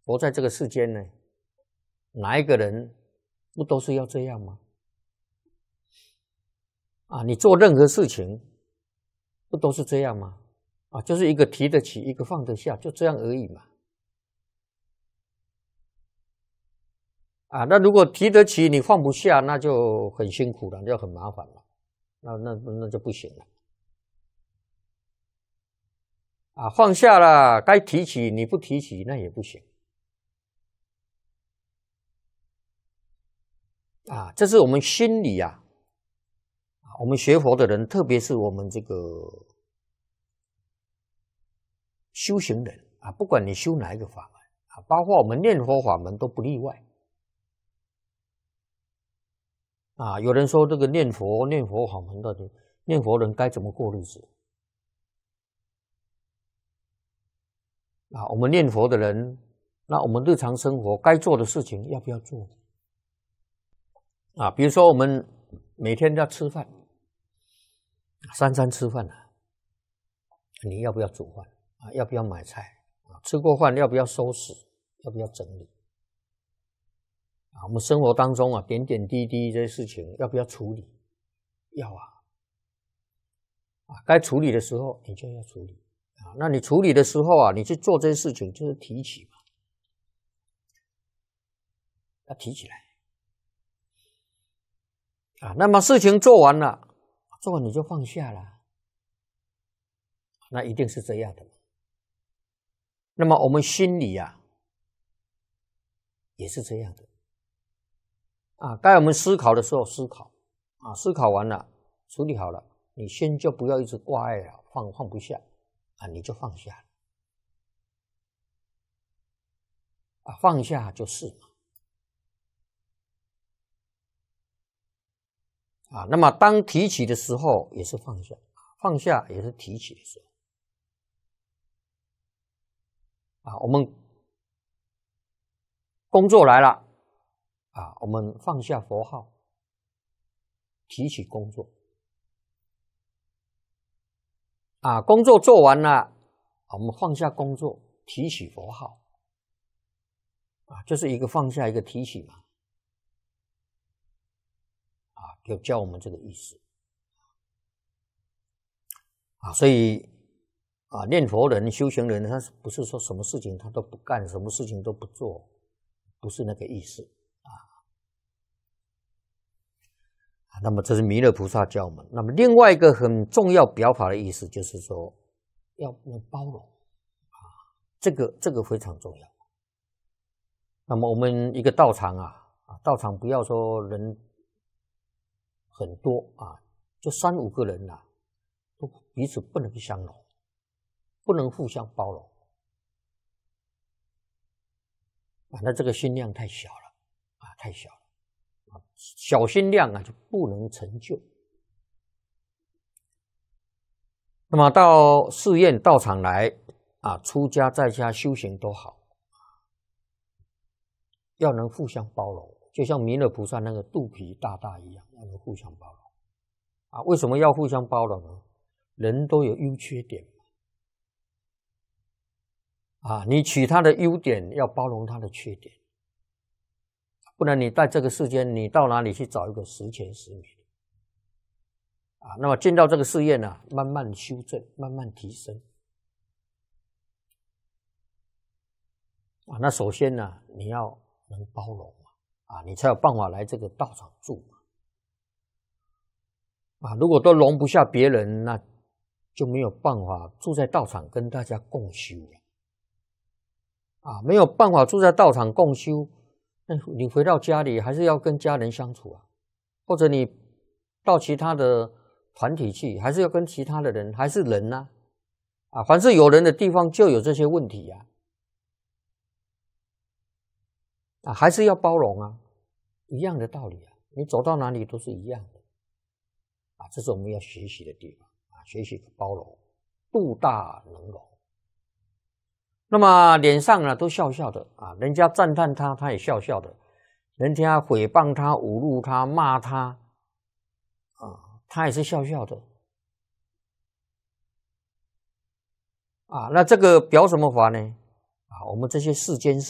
活在这个世间呢，哪一个人不都是要这样吗？你做任何事情不都是这样吗？就是一个提得起，一个放得下，就这样而已嘛。那如果提得起你放不下，那就很辛苦了，就很麻烦了，那就不行了。放下了，该提起你不提起，那也不行。这是我们心里我们学佛的人，特别是我们这个修行人不管你修哪一个法门包括我们念佛法门都不例外。有人说这个念佛法门到底念佛人该怎么过日子？我们念佛的人，那我们日常生活该做的事情要不要做？比如说我们每天要吃饭，三餐吃饭你要不要煮饭要不要买菜吃过饭要不要收拾？要不要整理？我们生活当中点点滴滴这些事情要不要处理？要该处理的时候你就要处理那你处理的时候你去做这些事情就是提起嘛，要提起来那么事情做完了，做完你就放下了，那一定是这样的。那么我们心里也是这样的该我们思考的时候思考思考完了处理好了，你心就不要一直挂碍了，放不下你就放下放下就是那么当提起的时候也是放下，放下也是提起的时候我们工作来了我们放下佛号，提起工作工作做完了我们放下工作，提起佛号就是一个放下一个提起嘛就教我们这个意思所以念佛人修行人他不是说什么事情他都不干，什么事情都不做，不是那个意思那么这是弥勒菩萨教我们。那么另外一个很重要表法的意思就是说要包容这个非常重要。那么我们一个道场道场不要说人很多就3、5个人都彼此不能相容，不能互相包容那这个心量太小了太小了小心量就不能成就。那么到寺院道场来出家在家修行都好要能互相包容，就像弥勒菩萨那个肚皮大大一样，要能互相包容为什么要互相包容呢？人都有优缺点你取他的优点，要包容他的缺点，不然你在这个世间你到哪里去找一个10全10美那么进到这个寺院慢慢修正，慢慢提升那首先你要能包容你才有办法来这个道场住如果都容不下别人，那就没有办法住在道场跟大家共修了没有办法住在道场共修，那你回到家里还是要跟家人相处或者你到其他的团体去，还是要跟其他的人，还是人凡是有人的地方就有这些问题还是要包容一样的道理你走到哪里都是一样的这是我们要学习的地方学习包容，度大能容。那么脸上都笑笑的人家赞叹他，他也笑笑的；人家诽谤他、侮辱他、骂他他也是笑笑的那这个表什么法呢我们这些世间事